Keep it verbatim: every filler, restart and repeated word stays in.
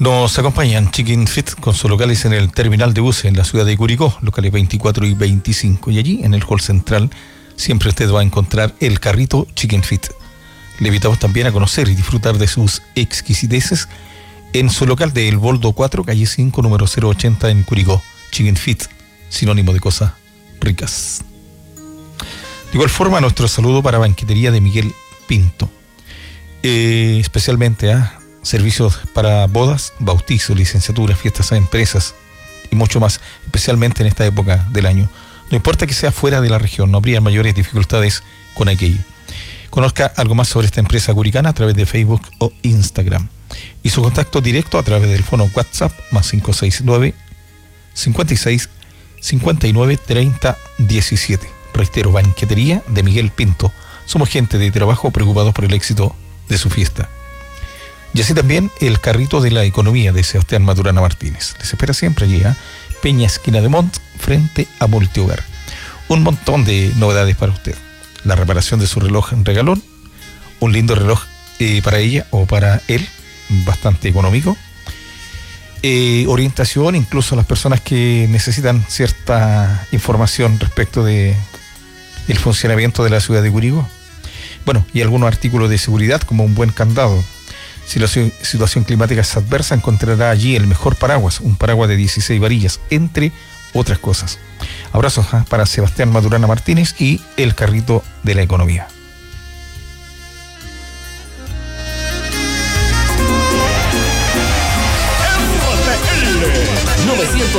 Nos acompañan Chicken Fit con sus locales en el terminal de buses en la ciudad de Curicó, locales veinticuatro y veinticinco. Y allí, en el hall central, siempre usted va a encontrar el carrito Chicken Fit. Le invitamos también a conocer y disfrutar de sus exquisiteces en su local de El Boldo cuatro, calle cinco, número cero ochenta en Curicó. Chicken Fit, sinónimo de cosas ricas. De igual forma, nuestro saludo para Banquetería de Miguel Pinto. Eh, especialmente a servicios para bodas, bautizos, licenciaturas, fiestas a empresas y mucho más, especialmente en esta época del año. No importa que sea fuera de la región, no habría mayores dificultades con aquello. Conozca algo más sobre esta empresa curicana a través de Facebook o Instagram. Y su contacto directo a través del fono WhatsApp más cinco seis nueve, cincuenta y seis, cincuenta y nueve, treinta, diecisiete. Reitero, Banquetería de Miguel Pinto. Somos gente de trabajo preocupados por el éxito de su fiesta. Y así también el carrito de la economía de Sebastián Maturana Martínez. Les espera siempre allí, ¿eh? Peña Esquina de Montt, frente a Multihogar. Un montón de novedades para usted. La reparación de su reloj en regalón, un lindo reloj eh, para ella o para él, bastante económico. Eh, orientación, incluso a las personas que necesitan cierta información respecto de el funcionamiento de la ciudad de Curicó. Bueno, y algunos artículos de seguridad como un buen candado. Si la situación climática es adversa, encontrará allí el mejor paraguas, un paraguas de dieciséis varillas, entre otras cosas. Abrazos ¿eh? para Sebastián Maturana Martínez y el carrito de la economía.